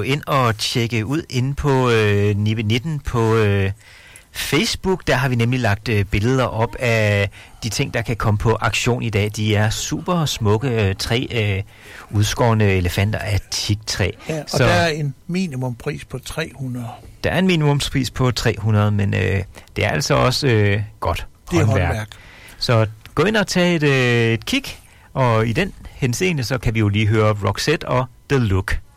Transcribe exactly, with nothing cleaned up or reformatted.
ind og tjekke ud inde på øh, Nibe nitten på øh, Facebook. Der har vi nemlig lagt øh, billeder op af de ting, der kan komme på aktion i dag. De er super smukke øh, tre øh, udskårne elefanter af teaktræ. Ja, og Så, der er en minimumpris på tre hundrede. Der er en minimumspris på tre hundrede, men øh, det er altså også øh, godt det er håndværk. håndværk. Så gå ind og tag et, øh, et kig, og i den henseende, så kan vi jo lige høre Roxette og The Look.